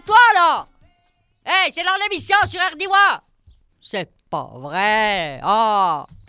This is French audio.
toi, là! Hey, c'est dans l'émission sur RDY! C'est pas vrai! Ah!